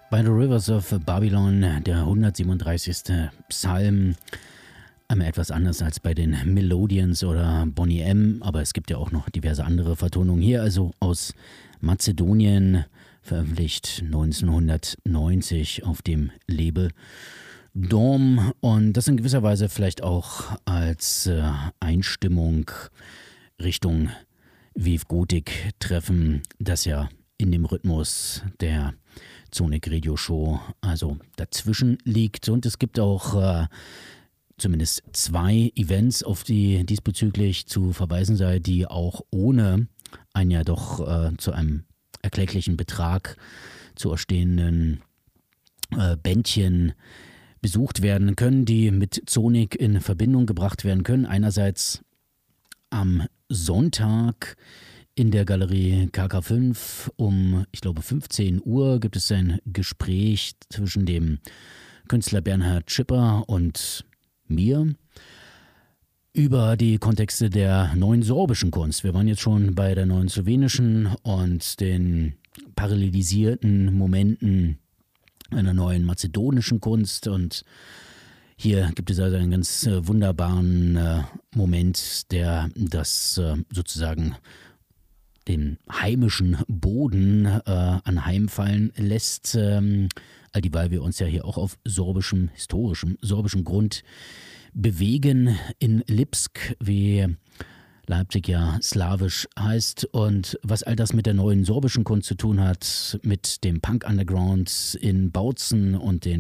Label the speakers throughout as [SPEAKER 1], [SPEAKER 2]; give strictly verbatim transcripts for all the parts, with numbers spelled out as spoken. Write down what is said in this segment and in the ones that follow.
[SPEAKER 1] By the Rivers of Babylon, der hundertsiebenunddreißigste Psalm. Einmal etwas anders als bei den Melodians oder Boney M., aber es gibt ja auch noch diverse andere Vertonungen. Hier also aus Mazedonien, veröffentlicht neunzehnhundertneunzig auf dem Label Dom, und das in gewisser Weise vielleicht auch als äh, Einstimmung Richtung Wave Gothic treffen, das ja in dem Rhythmus der Sonic Radio Show also dazwischen liegt. Und es gibt auch äh, zumindest zwei Events, auf die diesbezüglich zu verweisen sei, die auch ohne ein ja doch äh, zu einem erklecklichen Betrag zu erstehenden äh, Bändchen besucht werden können, die mit Sonic in Verbindung gebracht werden können. Einerseits am Sonntag in der Galerie K K fünf um, ich glaube, fünfzehn Uhr gibt es ein Gespräch zwischen dem Künstler Bernhard Schipper und mir über die Kontexte der neuen sorbischen Kunst. Wir waren jetzt schon bei der neuen slowenischen und den parallelisierten Momenten einer neuen mazedonischen Kunst, und hier gibt es also einen ganz äh, wunderbaren äh, Moment, der das äh, sozusagen den heimischen Boden äh, anheimfallen lässt, ähm, all dieweil wir uns ja hier auch auf sorbischem, historischem, sorbischem Grund bewegen, in Lipsk, wie Leipzig ja slawisch heißt, und was all das mit der neuen sorbischen Kunst zu tun hat, mit dem Punk-Underground in Bautzen und den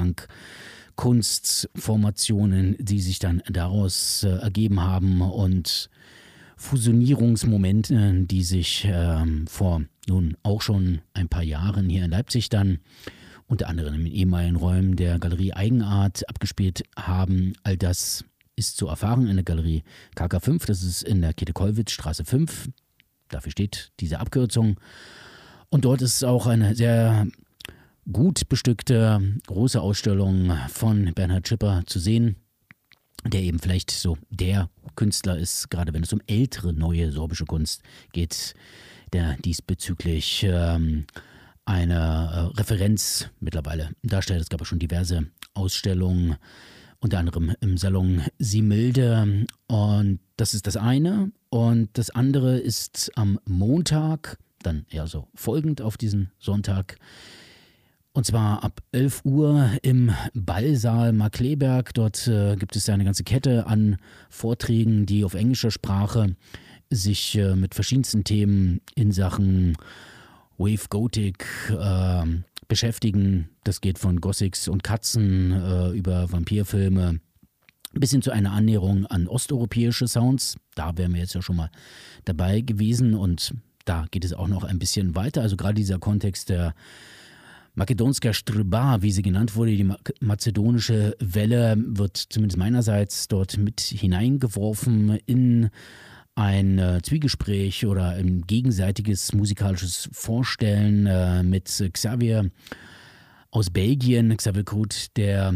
[SPEAKER 1] Post-Punk-Kunstformationen, die sich dann daraus äh, ergeben haben, und Fusionierungsmomente, die sich ähm, vor nun auch schon ein paar Jahren hier in Leipzig dann unter anderem in ehemaligen Räumen der Galerie Eigenart abgespielt haben. All das ist zu erfahren in der Galerie K K fünf, das ist in der Käthe-Kollwitz-Straße fünf, dafür steht diese Abkürzung. Und dort ist auch eine sehr gut bestückte große Ausstellung von Bernhard Schipper zu sehen, der eben vielleicht so der Künstler ist, gerade wenn es um ältere, neue sorbische Kunst geht, der diesbezüglich ähm, eine äh, Referenz mittlerweile darstellt. Es gab ja schon diverse Ausstellungen, unter anderem im Salon Similde, und das ist das eine. Und das andere ist am Montag, dann eher so folgend auf diesen Sonntag, und zwar ab elf Uhr im Ballsaal Markkleeberg. Dort äh, gibt es ja eine ganze Kette an Vorträgen, die auf englischer Sprache sich äh, mit verschiedensten Themen in Sachen Wave Gothic äh, beschäftigen. Das geht von Gothics und Katzen äh, über Vampirfilme bis hin zu einer Annäherung an osteuropäische Sounds. Da wären wir jetzt ja schon mal dabei gewesen, und da geht es auch noch ein bisschen weiter. Also gerade dieser Kontext der Makedonska Strba, wie sie genannt wurde, die mazedonische Welle, wird zumindest meinerseits dort mit hineingeworfen in ein äh, Zwiegespräch oder ein gegenseitiges musikalisches Vorstellen äh, mit Xavier aus Belgien, Xavier Krut, der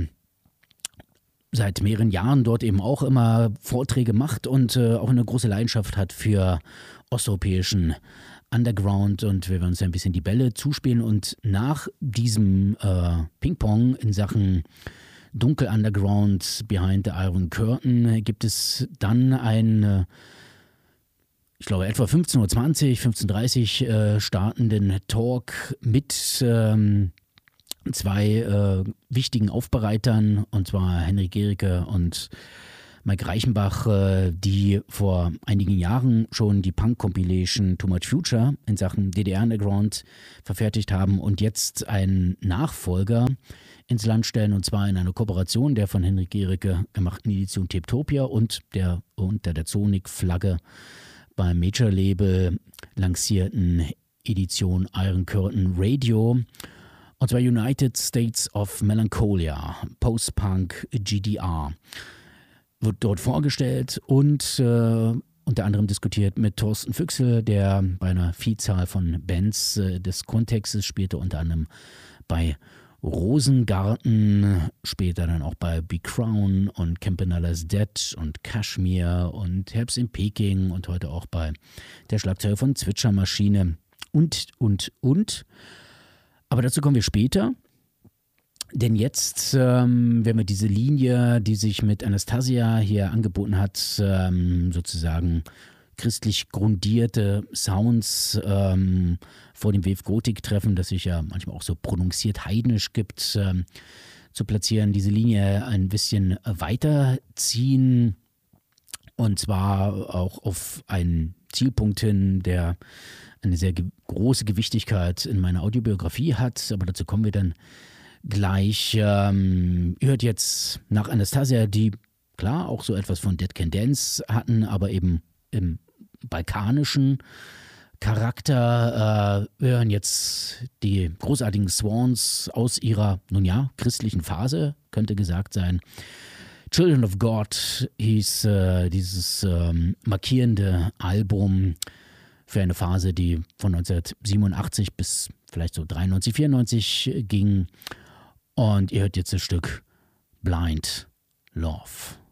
[SPEAKER 1] seit mehreren Jahren dort eben auch immer Vorträge macht und äh, auch eine große Leidenschaft hat für osteuropäischen Underground, und wir werden uns ein bisschen die Bälle zuspielen, und nach diesem äh, Ping-Pong in Sachen Dunkel Underground Behind the Iron Curtain gibt es dann ein, äh, ich glaube etwa fünfzehn Uhr zwanzig, fünfzehn Uhr dreißig äh, startenden Talk mit ähm, zwei äh, wichtigen Aufbereitern, und zwar Henrik Gericke und Mike Reichenbach, die vor einigen Jahren schon die Punk-Compilation Too Much Future in Sachen D D R Underground verfertigt haben und jetzt einen Nachfolger ins Land stellen, und zwar in einer Kooperation der von Henrik Gericke gemachten Edition Tapetopia und der unter der Sonic-Flagge beim Major-Label lancierten Edition Iron Curtain Radio. Und zwar United States of Melancholia, Post-Punk G D R. Wird dort vorgestellt und äh, unter anderem diskutiert mit Thorsten Füchsel, der bei einer Vielzahl von Bands äh, des Kontextes spielte, unter anderem bei Rosengarten, später dann auch bei Be Crown und Campanella's Dead und Kashmir und Herbst in Peking und heute auch bei der Schlagzeuger von Zwitschermaschine und, und, und. Aber dazu kommen wir später. Denn jetzt ähm, werden wir diese Linie, die sich mit Anastasia hier angeboten hat, ähm, sozusagen christlich grundierte Sounds ähm, vor dem Wave Gothic treffen, das sich ja manchmal auch so prononciert heidnisch gibt, ähm, zu platzieren, diese Linie ein bisschen weiterziehen und zwar auch auf einen Zielpunkt hin, der eine sehr ge- große Gewichtigkeit in meiner Audiobiografie hat, aber dazu kommen wir dann gleich. Ähm, ihr hört jetzt nach Anastasia, die klar auch so etwas von Dead Can Dance hatten, aber eben im balkanischen Charakter. Äh, wir hören jetzt die großartigen Swans aus ihrer, nun ja, christlichen Phase, könnte gesagt sein. Children of God hieß äh, dieses ähm, markierende Album für eine Phase, die von neunzehnhundertsiebenundachtzig bis vielleicht so dreiundneunzig, vierundneunzig ging. Und ihr hört jetzt das Stück Blind Love.